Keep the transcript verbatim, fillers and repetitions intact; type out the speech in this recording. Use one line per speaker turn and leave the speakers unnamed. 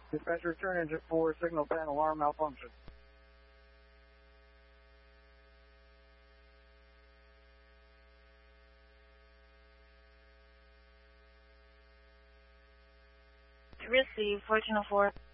Dispatcher, return engine four, signal panel alarm malfunction.
To receive, fourteen oh four.